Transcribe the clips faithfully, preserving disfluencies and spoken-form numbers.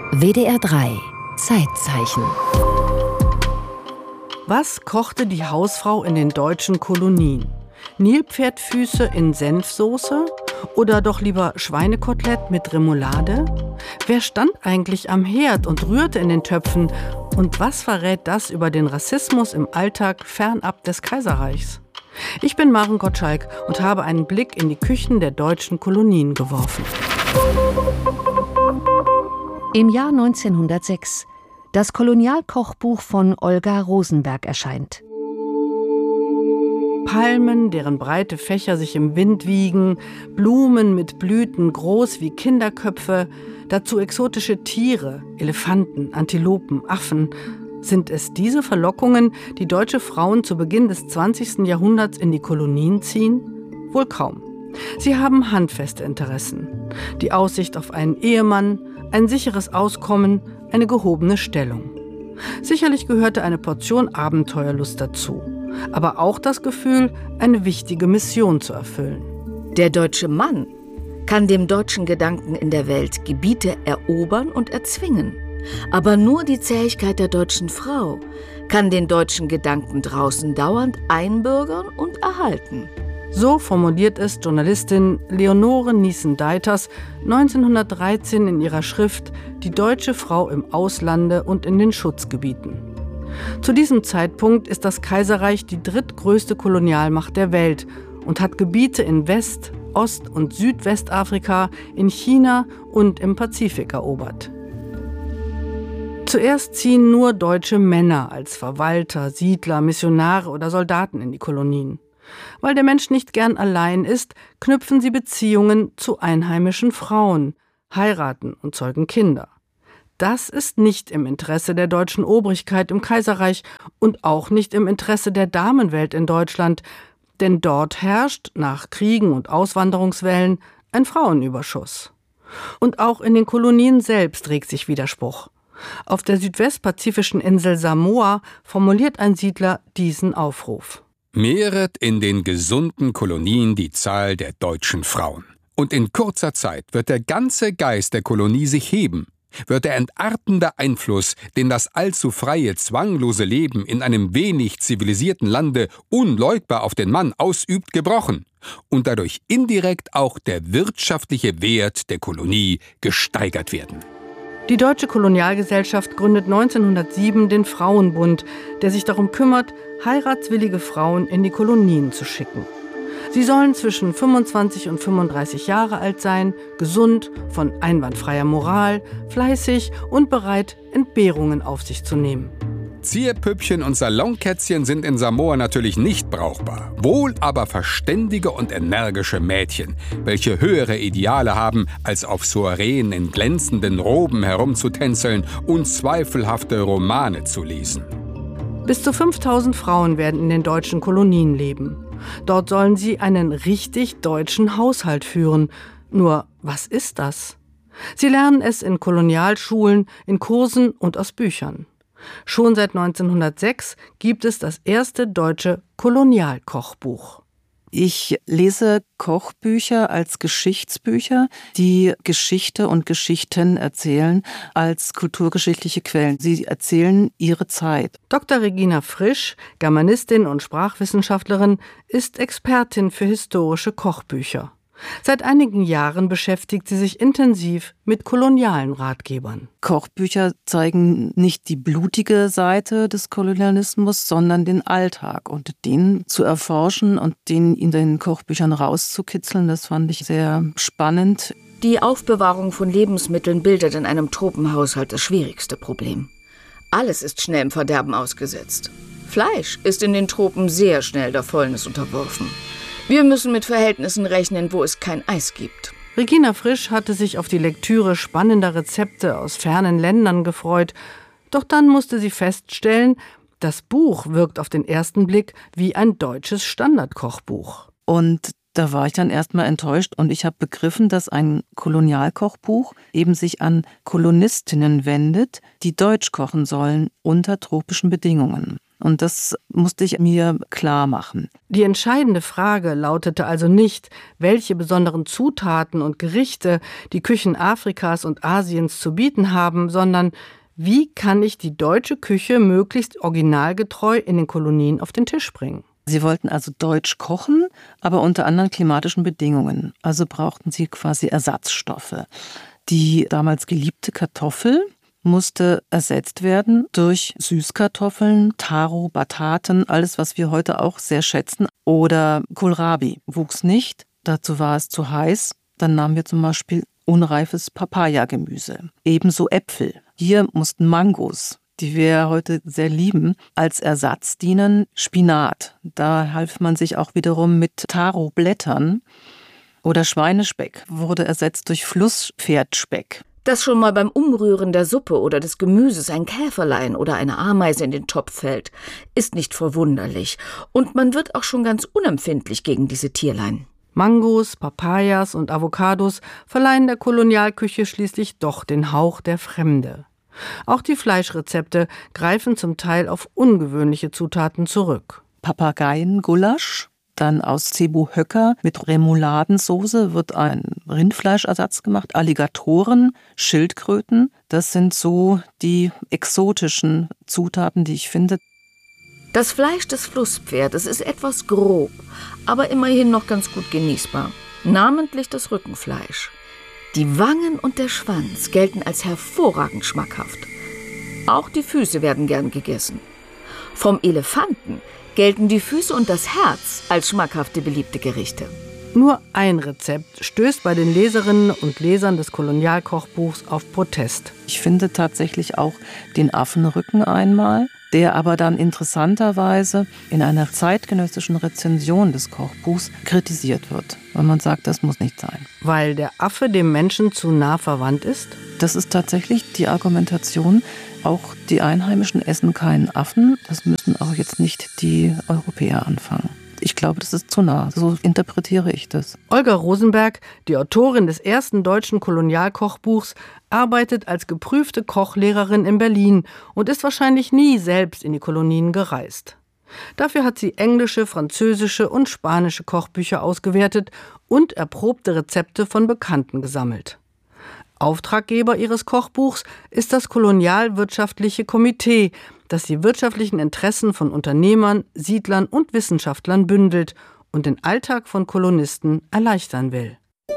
W D R drei Zeitzeichen. Was kochte die Hausfrau in den deutschen Kolonien? Nilpferdfüße in Senfsoße oder doch lieber Schweinekotelett mit Remoulade? Wer stand eigentlich am Herd und rührte in den Töpfen? Und was verrät das über den Rassismus im Alltag fernab des Kaiserreichs? Ich bin Maren Gottschalk und habe einen Blick in die Küchen der deutschen Kolonien geworfen. Im Jahr neunzehnhundertsechs. Das Kolonialkochbuch von Olga Rosenberg erscheint. Palmen, deren breite Fächer sich im Wind wiegen, Blumen mit Blüten groß wie Kinderköpfe, dazu exotische Tiere, Elefanten, Antilopen, Affen. Sind es diese Verlockungen, die deutsche Frauen zu Beginn des zwanzigsten Jahrhunderts in die Kolonien ziehen? Wohl kaum. Sie haben handfeste Interessen. Die Aussicht auf einen Ehemann, ein sicheres Auskommen, eine gehobene Stellung. Sicherlich gehörte eine Portion Abenteuerlust dazu, aber auch das Gefühl, eine wichtige Mission zu erfüllen. Der deutsche Mann kann dem deutschen Gedanken in der Welt Gebiete erobern und erzwingen. Aber nur die Zähigkeit der deutschen Frau kann den deutschen Gedanken draußen dauernd einbürgern und erhalten. So formuliert es Journalistin Leonore Niesen-Deiters neunzehnhundertdreizehn in ihrer Schrift »Die deutsche Frau im Auslande und in den Schutzgebieten«. Zu diesem Zeitpunkt ist das Kaiserreich die drittgrößte Kolonialmacht der Welt und hat Gebiete in West-, Ost- und Südwestafrika, in China und im Pazifik erobert. Zuerst ziehen nur deutsche Männer als Verwalter, Siedler, Missionare oder Soldaten in die Kolonien. Weil der Mensch nicht gern allein ist, knüpfen sie Beziehungen zu einheimischen Frauen, heiraten und zeugen Kinder. Das ist nicht im Interesse der deutschen Obrigkeit im Kaiserreich und auch nicht im Interesse der Damenwelt in Deutschland, denn dort herrscht, nach Kriegen und Auswanderungswellen, ein Frauenüberschuss. Und auch in den Kolonien selbst regt sich Widerspruch. Auf der südwestpazifischen Insel Samoa formuliert ein Siedler diesen Aufruf: Mehret in den gesunden Kolonien die Zahl der deutschen Frauen. Und in kurzer Zeit wird der ganze Geist der Kolonie sich heben, wird der entartende Einfluss, den das allzu freie, zwanglose Leben in einem wenig zivilisierten Lande unleugbar auf den Mann ausübt, gebrochen und dadurch indirekt auch der wirtschaftliche Wert der Kolonie gesteigert werden. Die deutsche Kolonialgesellschaft gründet neunzehnhundertsieben den Frauenbund, der sich darum kümmert, heiratswillige Frauen in die Kolonien zu schicken. Sie sollen zwischen fünfundzwanzig und fünfunddreißig Jahre alt sein, gesund, von einwandfreier Moral, fleißig und bereit, Entbehrungen auf sich zu nehmen. Zierpüppchen und Salonkätzchen sind in Samoa natürlich nicht brauchbar, wohl aber verständige und energische Mädchen, welche höhere Ideale haben, als auf Soireen in glänzenden Roben herumzutänzeln und zweifelhafte Romane zu lesen. Bis zu fünftausend Frauen werden in den deutschen Kolonien leben. Dort sollen sie einen richtig deutschen Haushalt führen. Nur, was ist das? Sie lernen es in Kolonialschulen, in Kursen und aus Büchern. Schon seit neunzehnhundertsechs gibt es das erste deutsche Kolonialkochbuch. Ich lese Kochbücher als Geschichtsbücher, die Geschichte und Geschichten erzählen als kulturgeschichtliche Quellen. Sie erzählen ihre Zeit. Doktor Regina Frisch, Germanistin und Sprachwissenschaftlerin, ist Expertin für historische Kochbücher. Seit einigen Jahren beschäftigt sie sich intensiv mit kolonialen Ratgebern. Kochbücher zeigen nicht die blutige Seite des Kolonialismus, sondern den Alltag. Und den zu erforschen und den in den Kochbüchern rauszukitzeln, das fand ich sehr spannend. Die Aufbewahrung von Lebensmitteln bildet in einem Tropenhaushalt das schwierigste Problem. Alles ist schnell im Verderben ausgesetzt. Fleisch ist in den Tropen sehr schnell der Fäulnis unterworfen. Wir müssen mit Verhältnissen rechnen, wo es kein Eis gibt. Regina Frisch hatte sich auf die Lektüre spannender Rezepte aus fernen Ländern gefreut. Doch dann musste sie feststellen, das Buch wirkt auf den ersten Blick wie ein deutsches Standardkochbuch. Und da war ich dann erstmal enttäuscht und ich habe begriffen, dass ein Kolonialkochbuch eben sich an Kolonistinnen wendet, die Deutsch kochen sollen unter tropischen Bedingungen. Und das musste ich mir klar machen. Die entscheidende Frage lautete also nicht, welche besonderen Zutaten und Gerichte die Küchen Afrikas und Asiens zu bieten haben, sondern wie kann ich die deutsche Küche möglichst originalgetreu in den Kolonien auf den Tisch bringen? Sie wollten also deutsch kochen, aber unter anderen klimatischen Bedingungen. Also brauchten sie quasi Ersatzstoffe. Die damals geliebte Kartoffel musste ersetzt werden durch Süßkartoffeln, Taro, Bataten, alles, was wir heute auch sehr schätzen. Oder Kohlrabi wuchs nicht, dazu war es zu heiß. Dann nahmen wir zum Beispiel unreifes Papaya-Gemüse. Ebenso Äpfel. Hier mussten Mangos, die wir heute sehr lieben, als Ersatz dienen. Spinat, da half man sich auch wiederum mit Taro-Blättern. Oder Schweinespeck wurde ersetzt durch Flusspferdspeck. Dass schon mal beim Umrühren der Suppe oder des Gemüses ein Käferlein oder eine Ameise in den Topf fällt, ist nicht verwunderlich. Und man wird auch schon ganz unempfindlich gegen diese Tierlein. Mangos, Papayas und Avocados verleihen der Kolonialküche schließlich doch den Hauch der Fremde. Auch die Fleischrezepte greifen zum Teil auf ungewöhnliche Zutaten zurück. Papageiengulasch, dann aus Cebu Höcker mit Remouladensoße wird ein Rindfleischersatz gemacht. Alligatoren, Schildkröten, das sind so die exotischen Zutaten, die ich finde. Das Fleisch des Flusspferdes ist etwas grob, aber immerhin noch ganz gut genießbar. Namentlich das Rückenfleisch. Die Wangen und der Schwanz gelten als hervorragend schmackhaft. Auch die Füße werden gern gegessen. Vom Elefanten gelten die Füße und das Herz als schmackhafte, beliebte Gerichte. Nur ein Rezept stößt bei den Leserinnen und Lesern des Kolonialkochbuchs auf Protest. Ich finde tatsächlich auch den Affenrücken einmal, der aber dann interessanterweise in einer zeitgenössischen Rezension des Kochbuchs kritisiert wird, weil man sagt, das muss nicht sein. Weil der Affe dem Menschen zu nah verwandt ist? Das ist tatsächlich die Argumentation. Auch die Einheimischen essen keinen Affen. Das müssen auch jetzt nicht die Europäer anfangen. Ich glaube, das ist zu nah. So interpretiere ich das. Olga Rosenberg, die Autorin des ersten deutschen Kolonialkochbuchs, arbeitet als geprüfte Kochlehrerin in Berlin und ist wahrscheinlich nie selbst in die Kolonien gereist. Dafür hat sie englische, französische und spanische Kochbücher ausgewertet und erprobte Rezepte von Bekannten gesammelt. Auftraggeber ihres Kochbuchs ist das Kolonialwirtschaftliche Komitee, das die wirtschaftlichen Interessen von Unternehmern, Siedlern und Wissenschaftlern bündelt und den Alltag von Kolonisten erleichtern will.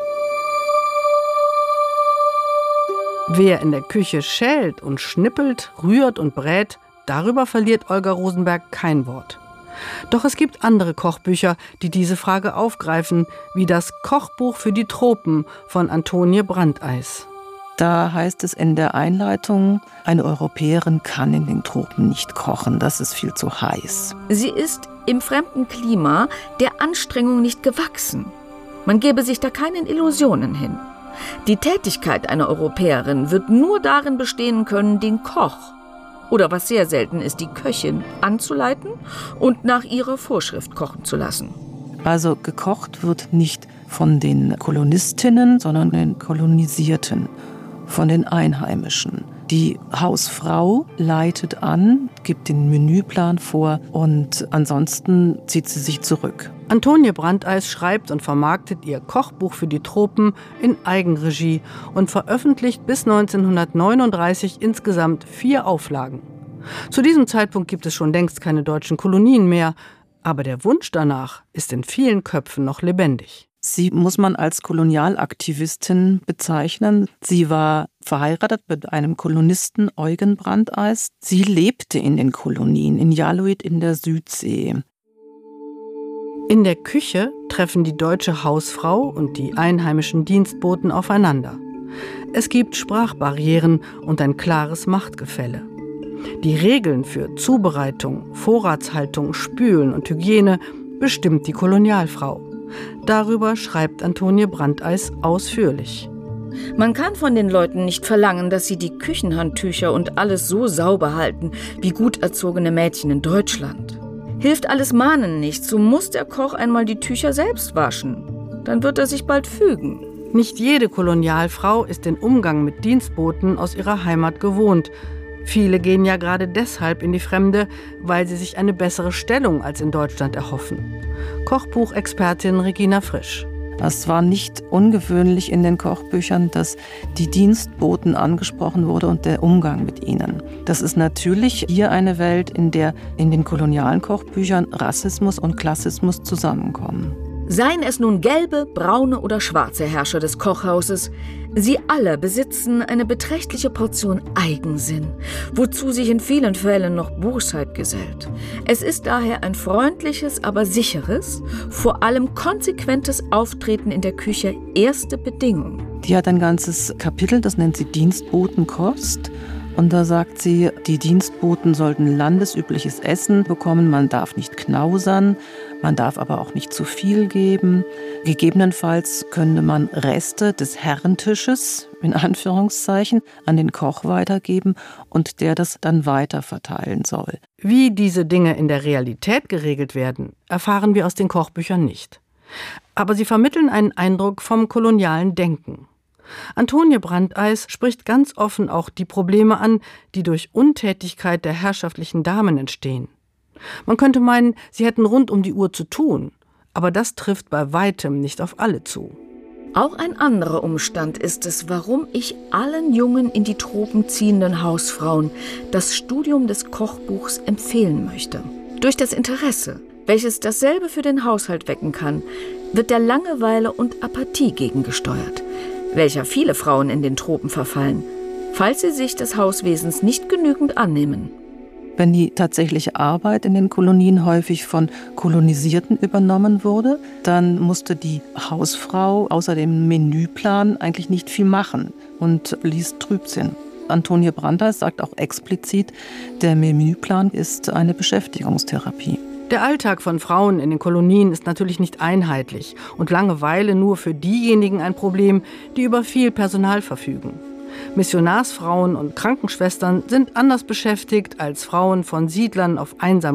Wer in der Küche schält und schnippelt, rührt und brät, darüber verliert Olga Rosenberg kein Wort. Doch es gibt andere Kochbücher, die diese Frage aufgreifen, wie das Kochbuch für die Tropen von Antonie Brandeis. Da heißt es in der Einleitung, eine Europäerin kann in den Tropen nicht kochen, das ist viel zu heiß. Sie ist im fremden Klima der Anstrengung nicht gewachsen. Man gebe sich da keinen Illusionen hin. Die Tätigkeit einer Europäerin wird nur darin bestehen können, den Koch, oder was sehr selten ist, die Köchin, anzuleiten und nach ihrer Vorschrift kochen zu lassen. Also gekocht wird nicht von den Kolonistinnen, sondern den Kolonisierten. Von den Einheimischen. Die Hausfrau leitet an, gibt den Menüplan vor und ansonsten zieht sie sich zurück. Antonie Brandeis schreibt und vermarktet ihr Kochbuch für die Tropen in Eigenregie und veröffentlicht bis neunzehnhundertneununddreißig insgesamt vier Auflagen. Zu diesem Zeitpunkt gibt es schon längst keine deutschen Kolonien mehr, aber der Wunsch danach ist in vielen Köpfen noch lebendig. Sie muss man als Kolonialaktivistin bezeichnen. Sie war verheiratet mit einem Kolonisten, Eugen Brandeis. Sie lebte in den Kolonien, in Jaluit in der Südsee. In der Küche treffen die deutsche Hausfrau und die einheimischen Dienstboten aufeinander. Es gibt Sprachbarrieren und ein klares Machtgefälle. Die Regeln für Zubereitung, Vorratshaltung, Spülen und Hygiene bestimmt die Kolonialfrau. Darüber schreibt Antonie Brandeis ausführlich. Man kann von den Leuten nicht verlangen, dass sie die Küchenhandtücher und alles so sauber halten wie gut erzogene Mädchen in Deutschland. Hilft alles Mahnen nicht, so muss der Koch einmal die Tücher selbst waschen. Dann wird er sich bald fügen. Nicht jede Kolonialfrau ist den Umgang mit Dienstboten aus ihrer Heimat gewohnt. Viele gehen ja gerade deshalb in die Fremde, weil sie sich eine bessere Stellung als in Deutschland erhoffen. Kochbuchexpertin Regina Frisch. Es war nicht ungewöhnlich in den Kochbüchern, dass die Dienstboten angesprochen wurde und der Umgang mit ihnen. Das ist natürlich hier eine Welt, in der in den kolonialen Kochbüchern Rassismus und Klassismus zusammenkommen. Seien es nun gelbe, braune oder schwarze Herrscher des Kochhauses, sie alle besitzen eine beträchtliche Portion Eigensinn, wozu sich in vielen Fällen noch Bosheit gesellt. Es ist daher ein freundliches, aber sicheres, vor allem konsequentes Auftreten in der Küche erste Bedingung. Die hat ein ganzes Kapitel, das nennt sie Dienstbotenkost. Und da sagt sie, die Dienstboten sollten landesübliches Essen bekommen, man darf nicht knausern, man darf aber auch nicht zu viel geben. Gegebenenfalls könnte man Reste des Herrentisches, in Anführungszeichen, an den Koch weitergeben und der das dann weiter verteilen soll. Wie diese Dinge in der Realität geregelt werden, erfahren wir aus den Kochbüchern nicht. Aber sie vermitteln einen Eindruck vom kolonialen Denken. Antonie Brandeis spricht ganz offen auch die Probleme an, die durch Untätigkeit der herrschaftlichen Damen entstehen. Man könnte meinen, sie hätten rund um die Uhr zu tun, aber das trifft bei weitem nicht auf alle zu. Auch ein anderer Umstand ist es, warum ich allen jungen in die Tropen ziehenden Hausfrauen das Studium des Kochbuchs empfehlen möchte. Durch das Interesse, welches dasselbe für den Haushalt wecken kann, wird der Langeweile und Apathie gegengesteuert, welcher viele Frauen in den Tropen verfallen, falls sie sich des Hauswesens nicht genügend annehmen. Wenn die tatsächliche Arbeit in den Kolonien häufig von Kolonisierten übernommen wurde, dann musste die Hausfrau außer dem Menüplan eigentlich nicht viel machen und ließ Trübsinn. Antonie Brandeis sagt auch explizit, der Menüplan ist eine Beschäftigungstherapie. Der Alltag von Frauen in den Kolonien ist natürlich nicht einheitlich und Langeweile nur für diejenigen ein Problem, die über viel Personal verfügen. Missionarsfrauen und Krankenschwestern sind anders beschäftigt als Frauen von Siedlern auf einsamen